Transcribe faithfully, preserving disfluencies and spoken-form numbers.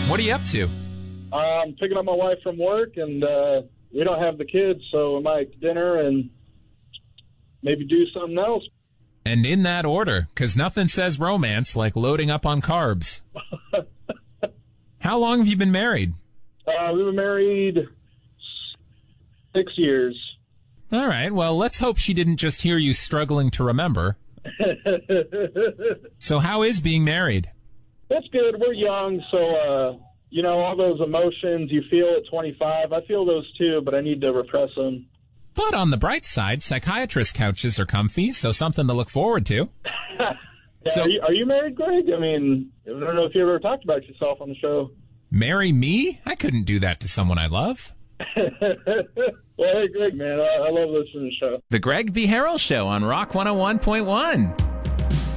What are you up to? I'm picking up my wife from work, and uh, we don't have the kids, so we might dinner and maybe do something else. And in that order, because nothing says romance like loading up on carbs. How long have you been married? Uh, we've been married six years. All right, well, let's hope she didn't just hear you struggling to remember. So how is being married? That's good. We're young, so, uh, you know, all those emotions you feel at twenty-five, I feel those too, but I need to repress them. But on the bright side, psychiatrist couches are comfy, so something to look forward to. Yeah, So- are, you, are you married, Greg? I mean, I don't know if you ever talked about yourself on the show. Marry me? I couldn't do that to someone I love. Well, hey, Greg, man, I, I love listening to the show. The Greg V. Harrell Show on Rock one oh one point one.